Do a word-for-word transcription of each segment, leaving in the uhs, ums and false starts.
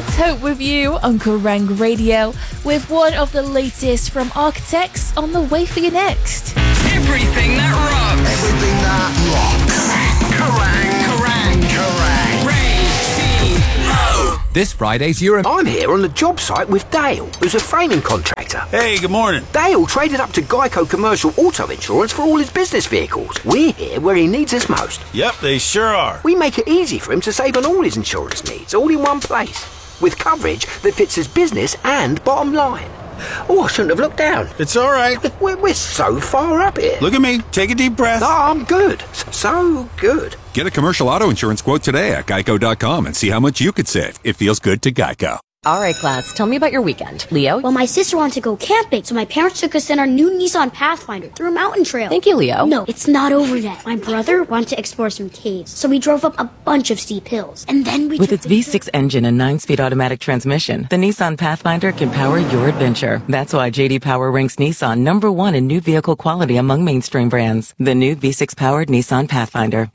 It's Hope with you on Kerrang Radio with one of the latest from Architects on the way for you next. Everything that rocks. Everything that rocks. Kerrang! Kerrang! Kerrang! Radio. This Friday's Euro... I'm here on the job site with Dale, who's a framing contractor. Hey, good morning. Dale traded up to Geico Commercial Auto Insurance for all his business vehicles. We're here where he needs us most. Yep, they sure are. We make it easy for him to save on all his insurance needs, all in one place, with coverage that fits his business and bottom line. Oh, I shouldn't have looked down. It's all right. We're, we're so far up here. Look at me. Take a deep breath. Oh, I'm good. So good. Get a commercial auto insurance quote today at geico dot com and see how much you could save. It feels good to Geico. All right, class, tell me about your weekend. Leo? Well, my sister wanted to go camping, so my parents took us in our new Nissan Pathfinder through a mountain trail. Thank you, Leo. No, it's not over yet. My brother wanted to explore some caves, so we drove up a bunch of steep hills. And then we With took its the V six engine and nine-speed automatic transmission, the Nissan Pathfinder can power your adventure. That's why J D Power ranks Nissan number one in new vehicle quality among mainstream brands. The new V six-powered Nissan Pathfinder.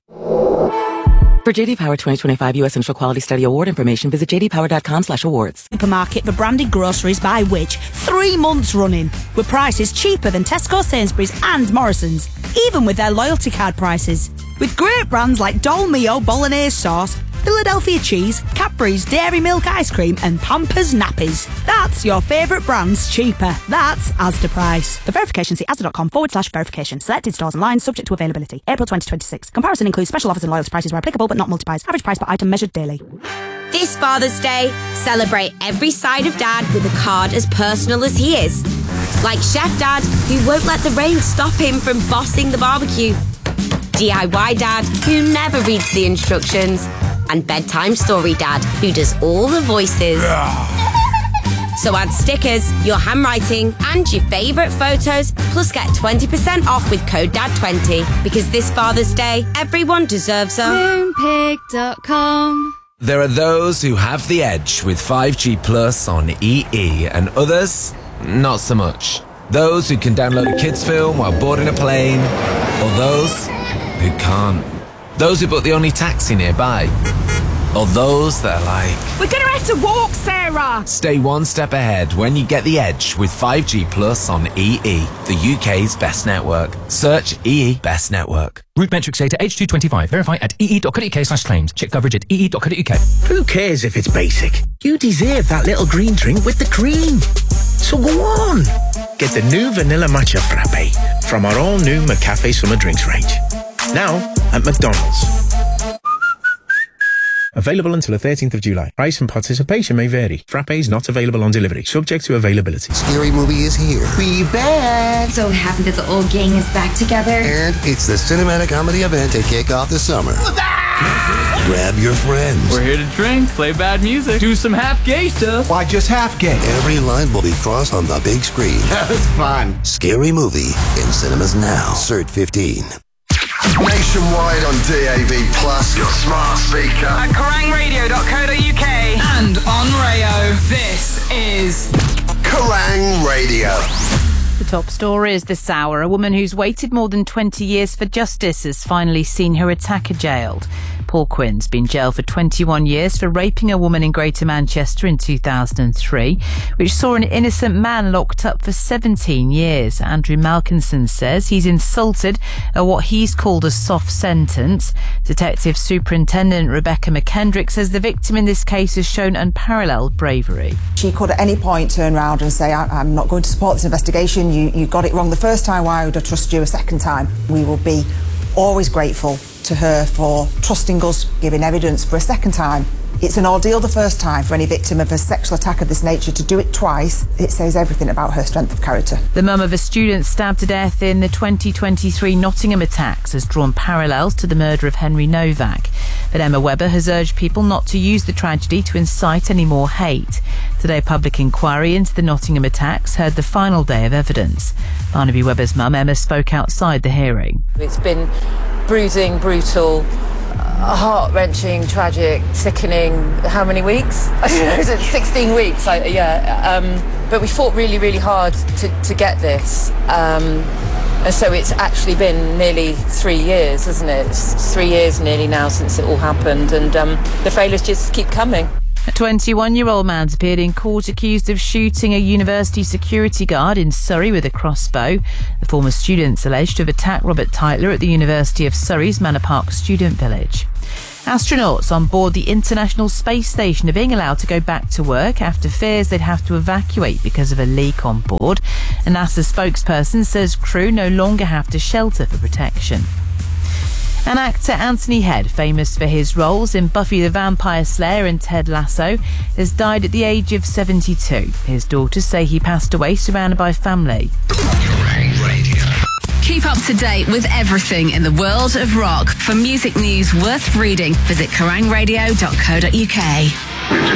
For J D Power twenty twenty-five U S Central Quality Study Award information, visit j d power dot com slash awards. Supermarket for branded groceries by Which three months running, with prices cheaper than Tesco, Sainsbury's and Morrison's, even with their loyalty card prices. With great brands like Dolmio Bolognese sauce, Philadelphia cheese, Cadbury's Dairy Milk ice cream and Pampers nappies. That's your favourite brands cheaper. That's Asda price. For verification, see asda.com forward slash verification. Selected stores and lines subject to availability. April twenty twenty-six. Comparison includes special offers and loyalty prices where applicable but not multiplies. Average price per item measured daily. This Father's Day, celebrate every side of Dad with a card as personal as he is. Like Chef Dad, who won't let the rain stop him from bossing the barbecue. D I Y Dad, who never reads the instructions. And Bedtime Story Dad, who does all the voices. So add stickers, your handwriting, and your favourite photos, plus get twenty percent off with code dad twenty. Because this Father's Day, everyone deserves a... Moonpig dot com. There are those who have the edge with five G Plus on E E, and others, not so much. Those who can download a kids' film while boarding a plane, or those who can't. Those who book the only taxi nearby. Or those that are like... We're going to have to walk, Sarah! Stay one step ahead when you get the edge with five G Plus on E E, the U K's best network. Search E E Best Network. Root metrics data H two twenty-five. Verify at e e dot co dot u k slash claims. Check coverage at e e dot co dot u k. Who cares if it's basic? You deserve that little green drink with the cream. So go on. Get the new Vanilla Matcha Frappe from our all-new McCafe Summer Drinks range. Now at McDonald's. Available until the thirteenth of July. Price and participation may vary. Frappe is not available on delivery. Subject to availability. Scary Movie is here. We back! So happy that the old gang is back together. And it's the cinematic comedy event to kick off the summer. Grab your friends. We're here to drink, play bad music, do some half gay stuff. Why just half gay? Every line will be crossed on the big screen. That was fun. Scary Movie in cinemas now. Cert fifteen. Nationwide on D A B Plus, your smart speaker. At kerrang radio dot co dot u k and on Rayo. This is Kerrang Radio. The top stories this hour. A woman who's waited more than twenty years for justice has finally seen her attacker jailed. Paul Quinn's been jailed for twenty-one years for raping a woman in Greater Manchester in two thousand three, which saw an innocent man locked up for seventeen years. Andrew Malkinson says he's insulted at what he's called a soft sentence. Detective Superintendent Rebecca McKendrick says the victim in this case has shown unparalleled bravery. She could at any point turn around and say, I- I'm not going to support this investigation. You, you got it wrong the first time. Why would I trust you a second time? We will be always grateful to her for trusting us, giving evidence for a second time. It's an ordeal the first time for any victim of a sexual attack of this nature. To do it twice, it says everything about her strength of character. The mum of a student stabbed to death in the twenty twenty-three Nottingham attacks has drawn parallels to the murder of Henry Novak. But Emma Webber has urged people not to use the tragedy to incite any more hate. Today, a public inquiry into the Nottingham attacks heard the final day of evidence. Barnaby Webber's mum, Emma, spoke outside the hearing. It's been bruising, brutal, heart-wrenching, tragic, sickening. How many weeks? I don't know, is it sixteen weeks? I, yeah. Um, but we fought really, really hard to, to get this. Um, and so it's actually been nearly three years, isn't it? It's three years nearly now since it all happened. And um, the failures just keep coming. A twenty-one-year-old man's appeared in court accused of shooting a university security guard in Surrey with a crossbow. The former student's alleged to have attacked Robert Tytler at the University of Surrey's Manor Park Student Village. Astronauts on board the International Space Station are being allowed to go back to work after fears they'd have to evacuate because of a leak on board. A NASA spokesperson says crew no longer have to shelter for protection. And actor Anthony Head, famous for his roles in Buffy the Vampire Slayer and Ted Lasso, has died at the age of seventy-two. His daughters say he passed away surrounded by family. Keep up to date with everything in the world of rock. For music news worth reading, visit kerrang radio dot co dot uk.